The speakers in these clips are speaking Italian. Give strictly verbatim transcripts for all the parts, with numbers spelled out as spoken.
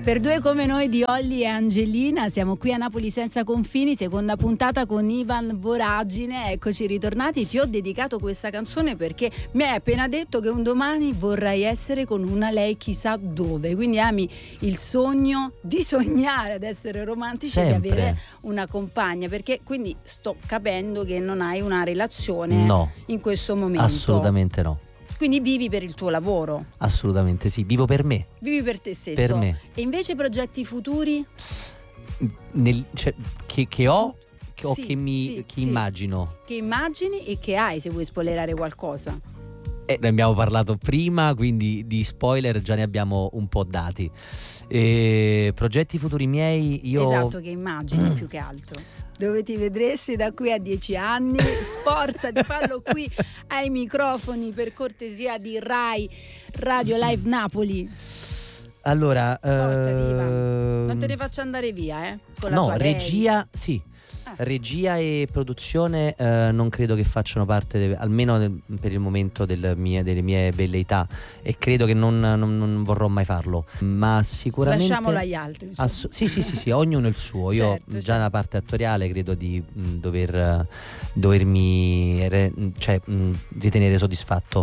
Per due come noi di Olli e Angelina, siamo qui a Napoli senza confini, seconda puntata con Ivan Voragine. Eccoci ritornati. Ti ho dedicato questa canzone perché mi hai appena detto che un domani vorrai essere con una lei chissà dove, quindi ami il sogno di sognare ad essere romantici e di avere una compagna, perché quindi sto capendo che non hai una relazione no, in questo momento. Assolutamente no. Quindi vivi per il tuo lavoro? Assolutamente sì, vivo per me. Vivi per te stesso? Per me. E invece progetti futuri? Nel, cioè, che, che ho che, o sì, che mi sì, che sì. immagino? Che immagini e che hai, se vuoi spoilerare qualcosa? Eh, ne abbiamo parlato prima, quindi di spoiler già ne abbiamo un po' dati. E progetti futuri miei, io... Esatto, che immagini più che altro. Dove ti vedresti da qui a dieci anni? Sforzati, fallo qui ai microfoni, per cortesia di Rai Radio Live Napoli. Allora, Sforzati, uh... Ivan. Non te ne faccio andare via, eh? Con la no, tua regia, lei. sì. Ah. Regia e produzione eh, non credo che facciano parte, de, almeno de, per il momento del mie, delle mie velleità, e credo che non, non, non vorrò mai farlo, ma sicuramente lasciamolo agli altri. Ass- sì sì sì sì, ognuno il suo. Io certo, già certo. nella parte attoriale credo di mh, dover dovermi re, cioè, mh, ritenere soddisfatto.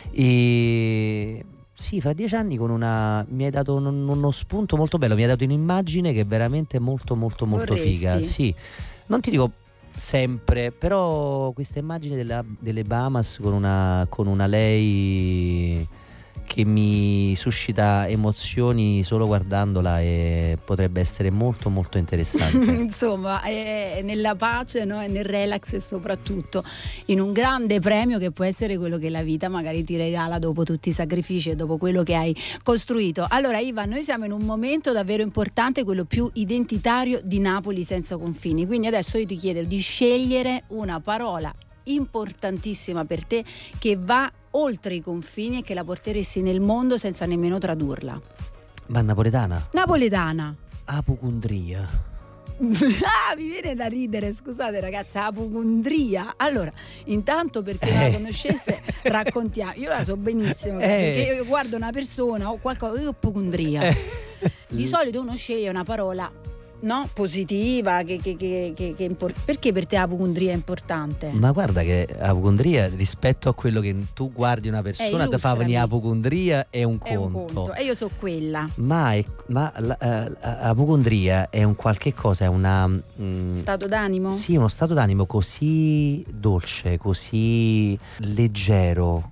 E sì, fra dieci anni con una mi hai dato un, uno spunto molto bello, mi hai dato un'immagine che è veramente molto molto molto Vorresti? figa. Sì, non ti dico sempre, però questa immagine della, delle Bahamas con una, con una lei che mi suscita emozioni solo guardandola, e potrebbe essere molto molto interessante. Insomma, è nella pace, no? E nel relax, e soprattutto in un grande premio che può essere quello che la vita magari ti regala dopo tutti i sacrifici e dopo quello che hai costruito. Allora Ivan, noi siamo in un momento davvero importante, quello più identitario di Napoli senza confini, quindi adesso io ti chiedo di scegliere una parola importantissima per te che va oltre i confini e che la porteresti nel mondo senza nemmeno tradurla. Ma napoletana? Napoletana. Apocondria. Ah, mi viene da ridere, scusate ragazzi, apocondria. Allora, intanto per chi non la conoscesse, raccontiamo. Io la so benissimo, Eh. perché io guardo una persona o qualcosa, io apocondria. Eh. Di solito uno sceglie una parola, no, positiva, che, che, che, che, che import- perché per te apocondria è importante? Ma guarda che apocondria, rispetto a quello che tu guardi una persona, Eh, ti fa venire illustrami. apocondria, è un È un conto. conto, e io so quella. Ma, è, ma la, eh, apocondria è un qualche cosa, è una mm, Stato d'animo? sì, uno stato d'animo così dolce, così leggero,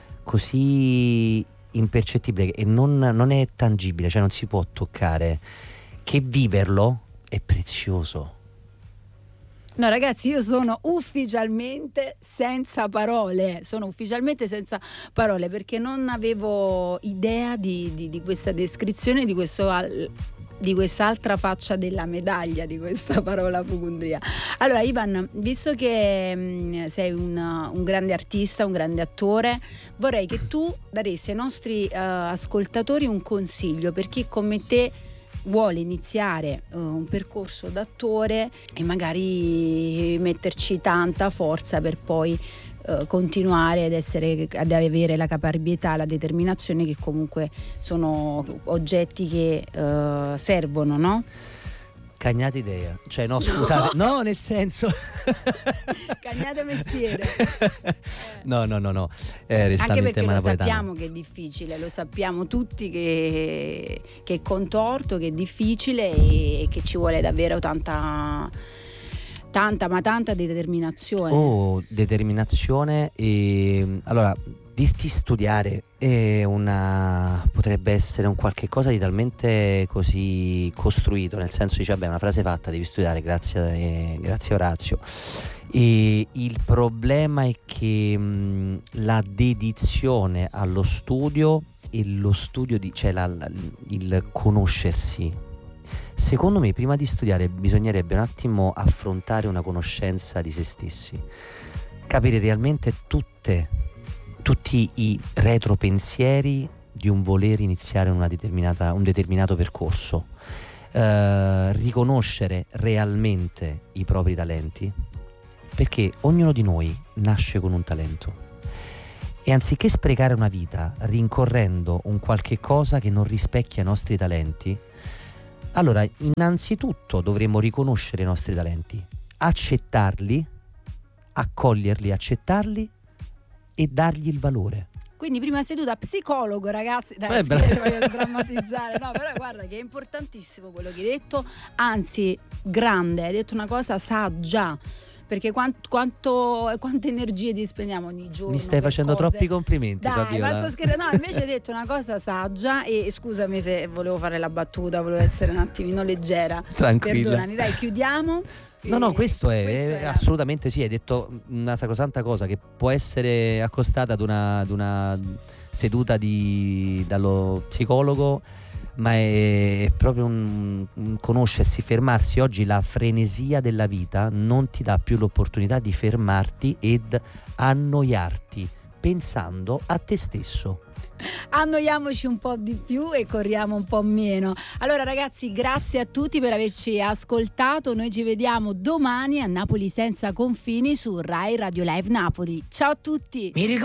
così impercettibile, e non, non è tangibile, cioè non si può toccare, che viverlo è prezioso. No ragazzi, io sono ufficialmente senza parole, sono ufficialmente senza parole perché non avevo idea di, di, di questa descrizione, di questo al, di quest'altra faccia della medaglia di questa parola apocondria. Allora Ivan, visto che mh, sei un, un grande artista, un grande attore, vorrei che tu daresti ai nostri uh, ascoltatori un consiglio per chi come te vuole iniziare uh, un percorso d'attore e magari metterci tanta forza per poi uh, continuare ad essere, ad avere la caparbietà, la determinazione, che comunque sono oggetti che uh, servono, no? Cagnate idea, cioè no scusate, no, nel senso cagnate mestiere. no no no no eh, Anche perché lo napoletano. sappiamo che è difficile, lo sappiamo tutti che, che è contorto, che è difficile e che ci vuole davvero tanta tanta ma tanta determinazione. Oh, determinazione. E allora dirti studiare è una potrebbe essere un qualche cosa di talmente così costruito, nel senso dice vabbè, è una frase fatta, devi studiare, grazie eh, grazie Orazio. E il problema è che mh, la dedizione allo studio e lo studio di, cioè la, la, il conoscersi, secondo me prima di studiare bisognerebbe un attimo affrontare una conoscenza di se stessi, capire realmente tutte tutti i retropensieri di un voler iniziare una determinata, un determinato percorso, eh, riconoscere realmente i propri talenti, perché ognuno di noi nasce con un talento e anziché sprecare una vita rincorrendo un qualche cosa che non rispecchia i nostri talenti, Allora, innanzitutto dovremmo riconoscere i nostri talenti, accettarli, accoglierli, accettarli e dargli il valore. Quindi prima seduta psicologo, ragazzi. Dai, Eh, bra- voglio sdrammatizzare. No, però guarda che è importantissimo quello che hai detto. Anzi, grande, hai detto una cosa saggia. Perché quanto, quanto, quante energie dispendiamo ogni giorno. Mi stai per facendo cose. troppi complimenti, Dai, Fabiola. ma sto scherzando. No, invece hai detto una cosa saggia. E scusami se volevo fare la battuta, volevo essere un attimino leggera. Tranquilla. Perdonami, dai, chiudiamo. No, no, questo è, questo è era. assolutamente sì, hai detto una sacrosanta cosa che può essere accostata ad una, ad una seduta di, dallo psicologo, ma è, è proprio un, un conoscersi, fermarsi. Oggi la frenesia della vita non ti dà più l'opportunità di fermarti ed annoiarti pensando a te stesso. Annoiamoci un po' di più e corriamo un po' meno. Allora ragazzi, grazie a tutti per averci ascoltato. Noi ci vediamo domani a Napoli senza confini su Rai Radio Live Napoli. Ciao a tutti. Mi ricordo